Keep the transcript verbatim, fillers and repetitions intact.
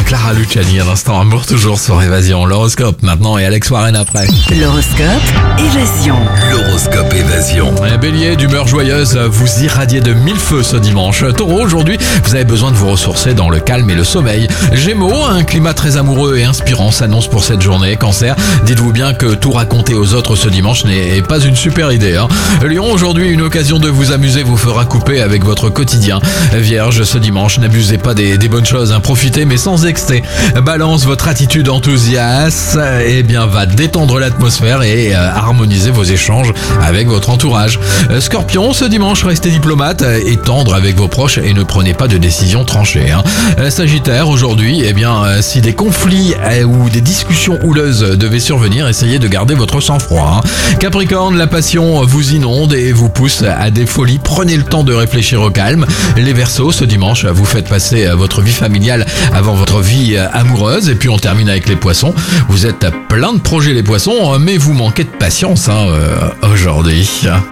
Clara Luciani à l'instant, amour toujours sur Évasion. L'horoscope maintenant et Alex Warren après. L'horoscope Évasion. L'horoscope Évasion. Un bélier d'humeur joyeuse, vous irradiez de mille feux ce dimanche. Taureau, aujourd'hui, vous avez besoin de vous ressourcer dans le calme et le sommeil. Gémeaux, un climat très amoureux et inspirant s'annonce pour cette journée. Cancer, dites-vous bien que tout raconter aux autres ce dimanche n'est pas une super idée. Hein. Lion, aujourd'hui, une occasion de vous amuser vous fera couper avec votre quotidien. Vierge, ce dimanche, n'abusez pas des, des bonnes choses, hein. Profitez mais sans excès. Balance, votre attitude enthousiaste eh bien, va détendre l'atmosphère et euh, harmoniser vos échanges avec votre entourage. Euh, Scorpion, ce dimanche, restez diplomate et tendre avec vos proches et ne prenez pas de décisions tranchées. Hein. Euh, Sagittaire, aujourd'hui, eh bien, euh, si des conflits euh, ou des discussions houleuses devaient survenir, essayez de garder votre sang-froid. Hein. Capricorne, la passion vous inonde et vous pousse à des folies. Prenez le temps de réfléchir au calme. Les Verseaux, ce dimanche, vous faites passer votre vie familiale avant votre vie amoureuse. Et puis on termine avec les Poissons. Vous êtes plein de projets les Poissons, mais vous manquez de patience hein, euh, aujourd'hui.